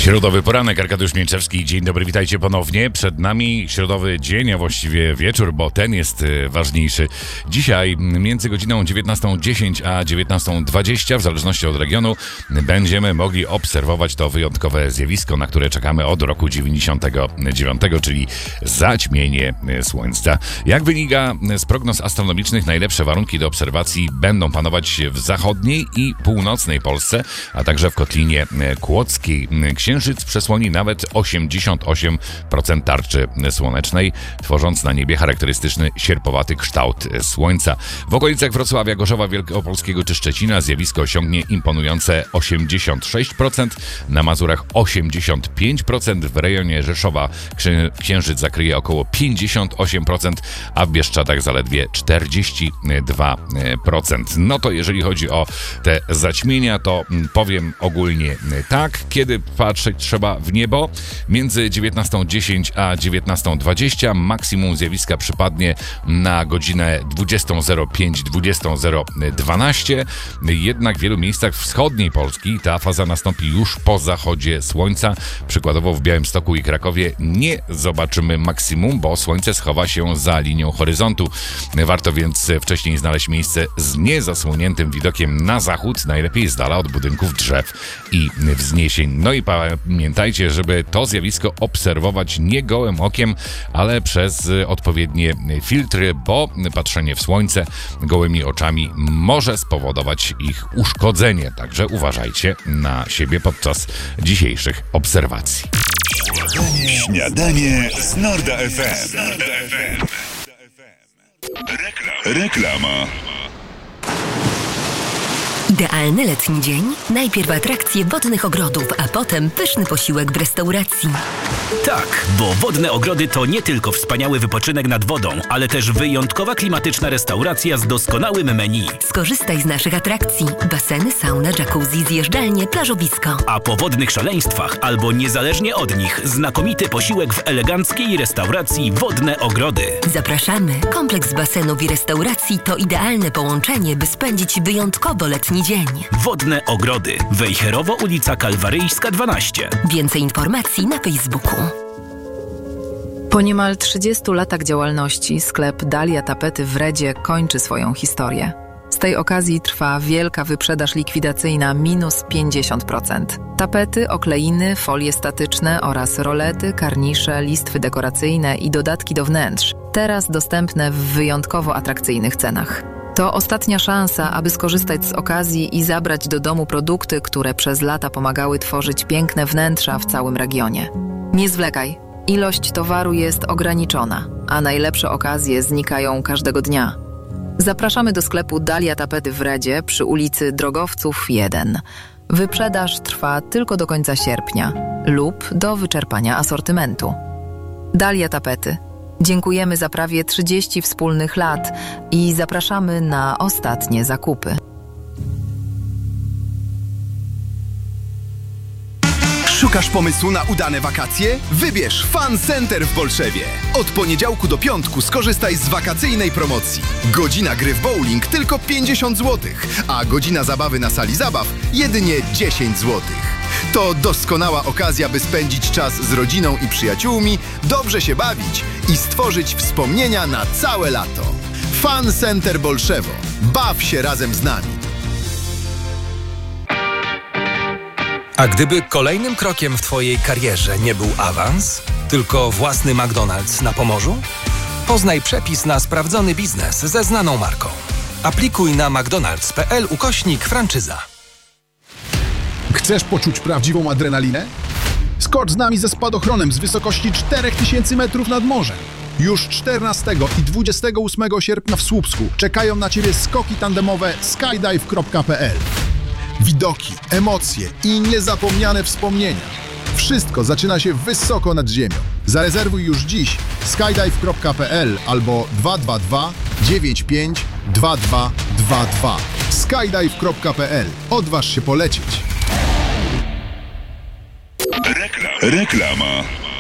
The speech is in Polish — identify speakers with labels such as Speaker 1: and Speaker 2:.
Speaker 1: Środowy poranek, Arkadiusz Mięczewski. Dzień dobry, witajcie ponownie. Przed nami środowy dzień, a właściwie wieczór, bo ten jest ważniejszy. Dzisiaj między godziną 19:10 a 19:20, w zależności od regionu, będziemy mogli obserwować to wyjątkowe zjawisko, na które czekamy od roku 99, czyli zaćmienie Słońca. Jak wynika z prognoz astronomicznych, najlepsze warunki do obserwacji będą panować w zachodniej i północnej Polsce, a także w Kotlinie Kłodzkiej. Księżyc przesłoni nawet 88% tarczy słonecznej, tworząc na niebie charakterystyczny sierpowaty kształt Słońca. W okolicach Wrocławia, Gorzowa Wielkopolskiego czy Szczecina zjawisko osiągnie imponujące 86%, na Mazurach 85%, w rejonie Rzeszowa księżyc zakryje około 58%, a w Bieszczadach zaledwie 42%. No to jeżeli chodzi o te zaćmienia, to powiem ogólnie tak, kiedy patrzeć trzeba w niebo. Między 19:10 a 19:20 maksimum zjawiska przypadnie na godzinę 20:05, 20:12. Jednak w wielu miejscach wschodniej Polski ta faza nastąpi już po zachodzie słońca. Przykładowo w Białymstoku i Krakowie nie zobaczymy maksimum, bo słońce schowa się za linią horyzontu. Warto więc wcześniej znaleźć miejsce z niezasłoniętym widokiem na zachód, najlepiej z dala od budynków, drzew i wzniesień. No i pamiętajcie, żeby to zjawisko obserwować nie gołym okiem, ale przez odpowiednie filtry, bo patrzenie w słońce gołymi oczami może spowodować ich uszkodzenie. Także uważajcie na siebie podczas dzisiejszych obserwacji.
Speaker 2: Śniadanie z Norda FM. Reklama.
Speaker 3: Idealny letni dzień? Najpierw atrakcje wodnych ogrodów, a potem pyszny posiłek w restauracji.
Speaker 4: Tak, bo Wodne Ogrody to nie tylko wspaniały wypoczynek nad wodą, ale też wyjątkowa klimatyczna restauracja z doskonałym menu.
Speaker 3: Skorzystaj z naszych atrakcji. Baseny, sauna, jacuzzi, zjeżdżalnie, plażowisko.
Speaker 4: A po wodnych szaleństwach, albo niezależnie od nich, znakomity posiłek w eleganckiej restauracji Wodne Ogrody.
Speaker 3: Zapraszamy. Kompleks basenów i restauracji to idealne połączenie, by spędzić wyjątkowo letni dzień.
Speaker 4: Wodne Ogrody. Wejherowo, ulica Kalwaryjska 12.
Speaker 3: Więcej informacji na Facebooku.
Speaker 5: Po niemal 30 latach działalności sklep Dalia Tapety w Redzie kończy swoją historię. Z tej okazji trwa wielka wyprzedaż likwidacyjna minus 50%. Tapety, okleiny, folie statyczne oraz rolety, karnisze, listwy dekoracyjne i dodatki do wnętrz. Teraz dostępne w wyjątkowo atrakcyjnych cenach. To ostatnia szansa, aby skorzystać z okazji i zabrać do domu produkty, które przez lata pomagały tworzyć piękne wnętrza w całym regionie. Nie zwlekaj. Ilość towaru jest ograniczona, a najlepsze okazje znikają każdego dnia. Zapraszamy do sklepu Dalia Tapety w Redzie przy ulicy Drogowców 1. Wyprzedaż trwa tylko do końca sierpnia lub do wyczerpania asortymentu. Dalia Tapety. Dziękujemy za prawie 30 wspólnych lat i zapraszamy na ostatnie zakupy.
Speaker 6: Szukasz pomysłu na udane wakacje? Wybierz Fun Center w Bolszewie. Od poniedziałku do piątku skorzystaj z wakacyjnej promocji. Godzina gry w bowling tylko 50 zł, a godzina zabawy na sali zabaw jedynie 10 zł. To doskonała okazja, by spędzić czas z rodziną i przyjaciółmi, dobrze się bawić i stworzyć wspomnienia na całe lato. Fun Center Bolszewo. Baw się razem z nami.
Speaker 7: A gdyby kolejnym krokiem w Twojej karierze nie był awans, tylko własny McDonald's na Pomorzu? Poznaj przepis na sprawdzony biznes ze znaną marką. Aplikuj na mcdonalds.pl/franczyza.
Speaker 8: Chcesz poczuć prawdziwą adrenalinę? Skocz z nami ze spadochronem z wysokości 4000 metrów nad morzem. Już 14 i 28 sierpnia w Słupsku czekają na Ciebie skoki tandemowe skydive.pl. Widoki, emocje i niezapomniane wspomnienia. Wszystko zaczyna się wysoko nad ziemią. Zarezerwuj już dziś skydive.pl albo 222 95 2222. skydive.pl. Odważ się polecieć.
Speaker 2: Reklama.